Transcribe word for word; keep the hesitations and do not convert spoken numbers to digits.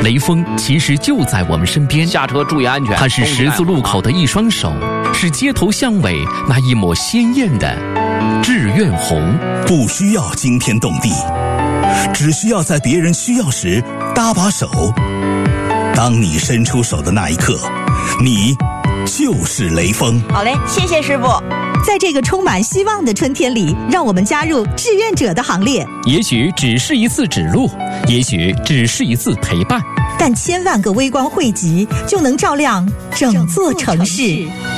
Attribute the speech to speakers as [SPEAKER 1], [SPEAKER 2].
[SPEAKER 1] 雷锋其实就在我们身边，
[SPEAKER 2] 下车注意安全。
[SPEAKER 1] 他是十字路口的一双手，是街头巷尾那一抹鲜艳的志愿红。
[SPEAKER 3] 不需要惊天动地，只需要在别人需要时搭把手。当你伸出手的那一刻，你就是雷锋。
[SPEAKER 4] 好嘞，谢谢师傅。
[SPEAKER 5] 在这个充满希望的春天里，让我们加入志愿者的行列。
[SPEAKER 1] 也许只是一次指路，也许只是一次陪伴，
[SPEAKER 5] 但千万个微光汇集，就能照亮整座城市。